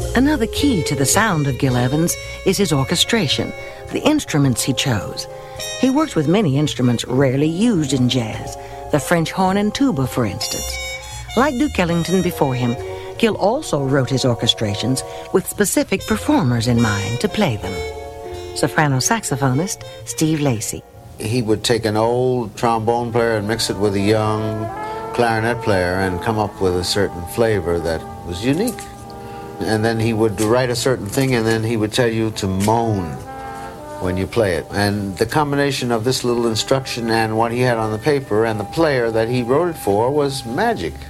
Another key to the sound of Gil Evans is his orchestration, the instruments he chose. He worked with many instruments rarely used in jazz, the French horn and tuba, for instance. Like Duke Ellington before him, Gil also wrote his orchestrations with specific performers in mind to play them. Soprano saxophonist Steve Lacy. He would take an old trombone player and mix it with a young clarinet player and come up with a certain flavor that was unique. And then he would write a certain thing, and then he would tell you to moan when you play it. And the combination of this little instruction and what he had on the paper and the player that he wrote it for was magic.